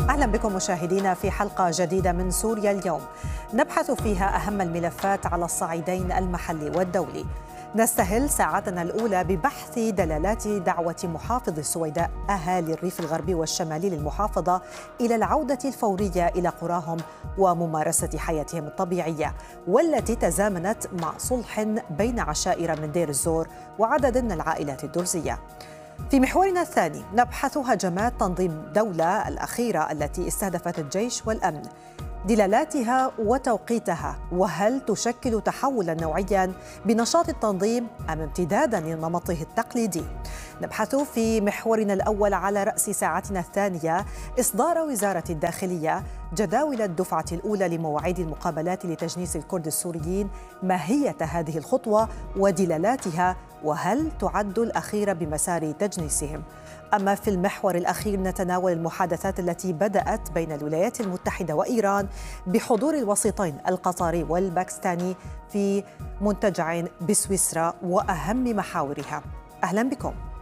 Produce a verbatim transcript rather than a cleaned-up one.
أهلا بكم مشاهدينا في حلقة جديدة من سوريا اليوم، نبحث فيها أهم الملفات على الصعيدين المحلي والدولي. نستهل ساعتنا الأولى ببحث دلالات دعوة محافظ السويداء أهالي الريف الغربي والشمالي للمحافظة إلى العودة الفورية إلى قراهم وممارسة حياتهم الطبيعية، والتي تزامنت مع صلح بين عشائر من دير الزور وعدد من العائلات الدرزية. في محورنا الثاني نبحث هجمات تنظيم دولة الأخيرة التي استهدفت الجيش والأمن، دلالاتها وتوقيتها، وهل تشكل تحولا نوعيا بنشاط التنظيم أم امتدادا لنمطه التقليدي؟ نبحث في محورنا الأول على رأس ساعتنا الثانية إصدار وزارة الداخلية جداول الدفعة الأولى لمواعيد المقابلات لتجنيس الكرد السوريين، ماهية هذه الخطوة ودلالاتها، وهل تعد الأخيرة بمسار تجنيسهم؟ أما في المحور الأخير نتناول المحادثات التي بدأت بين الولايات المتحدة وإيران بحضور الوسيطين القطري والباكستاني في منتجع بسويسرا وأهم محاورها. أهلا بكم.